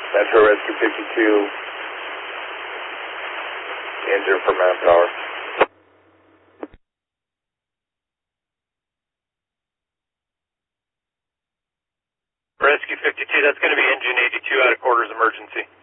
Metro Rescue 52, engine for manpower. Rescue 52, that's going to be engine 82 out of quarters emergency.